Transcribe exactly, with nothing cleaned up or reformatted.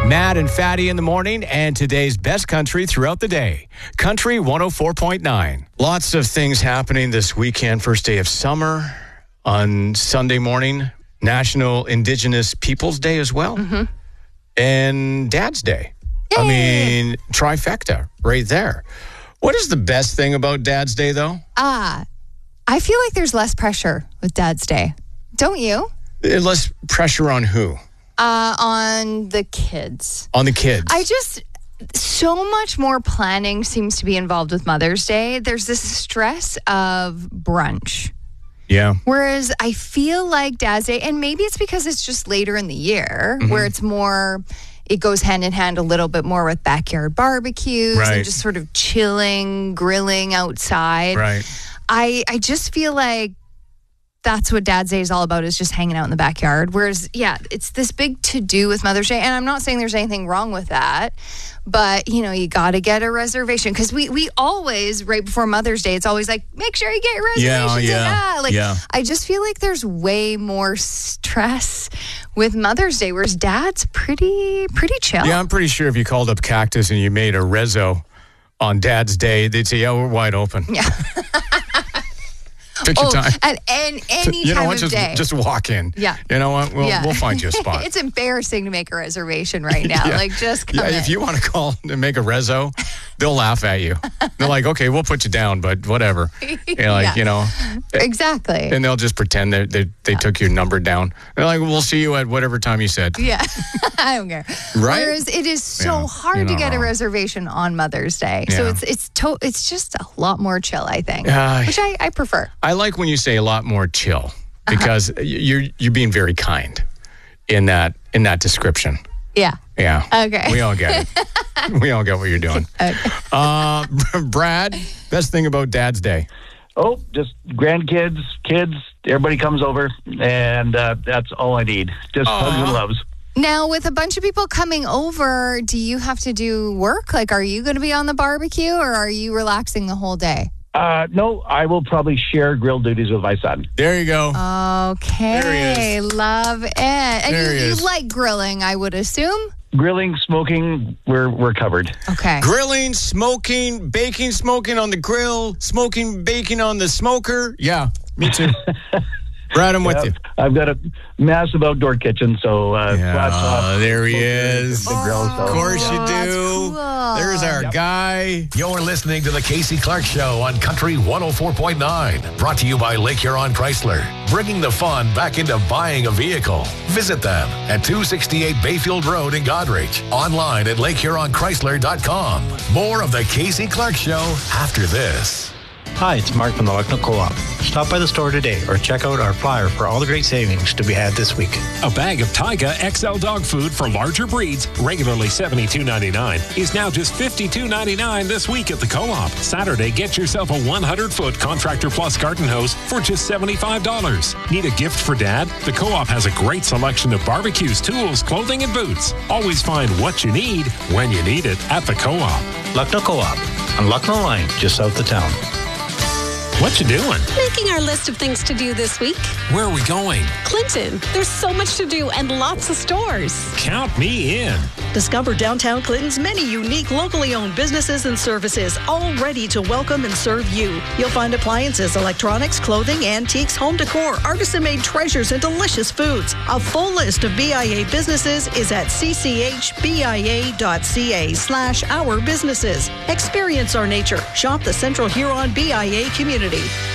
Matt and Fatty in the morning, and today's best country throughout the day. Country one oh four point nine. Lots of things happening this weekend. First day of summer on Sunday morning. National Indigenous Peoples Day as well. Mm-hmm. And Dad's Day. Yay. I mean, trifecta right there. What is the best thing about Dad's Day, though? Ah, uh, I feel like there's less pressure with Dad's Day. Don't you? Less pressure on who? Uh, on the kids. On the kids. I just, so much more planning seems to be involved with Mother's Day. There's this stress of brunch. Yeah. Whereas I feel like Dad's Day, and maybe it's because it's just later in the year, mm-hmm. where it's more, it goes hand in hand a little bit more with backyard barbecues right. and just sort of chilling, grilling outside. Right. I, I just feel like that's what Dad's Day is all about, is just hanging out in the backyard. Whereas, yeah, it's this big to-do with Mother's Day. And I'm not saying there's anything wrong with that. But, you know, you got to get a reservation. Because we, we always, right before Mother's Day, it's always like, make sure you get your reservations. Yeah, yeah, yeah. Like, yeah. I just feel like there's way more stress with Mother's Day, whereas Dad's pretty, pretty chill. Yeah, I'm pretty sure if you called up Cactus and you made a rezo on Dad's Day, they'd say, yeah, we're wide open. Yeah. Pick your oh, time. At any, any you know time what? of Just, day. just walk in. Yeah. You know what? We'll, yeah. we'll find you a spot. It's embarrassing to make a reservation right now. yeah. Like, just come yeah, in. If you want to call and make a rezo, they'll laugh at you. They're like, okay, we'll put you down, but whatever. You're like, yeah. you know. Exactly. And they'll just pretend that they, they yeah. took your number down. They're like, we'll see you at whatever time you said. Yeah. I don't care. Right? Whereas it is so yeah. hard to get wrong. a reservation on Mother's Day. Yeah. So it's it's to, it's just a lot more chill, I think, uh, which I, I prefer. I like when you say a lot more chill, because uh-huh. you're you're being very kind in that in that description. Yeah. Yeah. Okay. We all get it. We all get what you're doing. Okay. Uh, Brad, best thing about Dad's Day? Oh, just grandkids, kids, everybody comes over, and uh, that's all I need. Just Aww. hugs and loves. Now, with a bunch of people coming over, do you have to do work? Like, are you going to be on the barbecue, or are you relaxing the whole day? Uh, no, I will probably share grill duties with my son. There you go. Okay. There he is. Love it. And There you, he you is. like grilling, I would assume? Grilling, smoking, we're we're covered. Okay. Grilling, smoking, baking, smoking on the grill, smoking, baking on the smoker. Yeah, me too. Brad, I'm with Yep. you. I've got a massive outdoor kitchen, so uh, Yeah, lots of- there he is. The grill, so- Of course Oh, you that's do. cool. There's our Yep. guy. You're listening to the Casey Clark Show on Country one oh four point nine. Brought to you by Lake Huron Chrysler. Bringing the fun back into buying a vehicle. Visit them at two sixty-eight Bayfield Road in Goderich. Online at lake huron chrysler dot com. More of the Casey Clark Show after this. Hi, it's Mark from the Lucknow Co-op. Stop by the store today or check out our flyer for all the great savings to be had this week. A bag of Tyga X L dog food for larger breeds, regularly seventy-two ninety-nine, is now just fifty-two ninety-nine this week at the Co-op. Saturday, get yourself a one hundred foot Contractor Plus garden hose for just seventy-five dollars. Need a gift for Dad? The Co-op has a great selection of barbecues, tools, clothing, and boots. Always find what you need when you need it at the Co-op. Lucknow Co-op on Lucknow Line, just south of town. What you doing? Making our list of things to do this week. Where are we going? Clinton, there's so much to do and lots of stores. Count me in. Discover downtown Clinton's many unique locally owned businesses and services, all ready to welcome and serve you. You'll find appliances, electronics, clothing, antiques, home decor, artisan-made treasures, and delicious foods. A full list of B I A businesses is at c c h b i a dot c a slash our businesses. Experience our nature. Shop the Central Huron B I A community.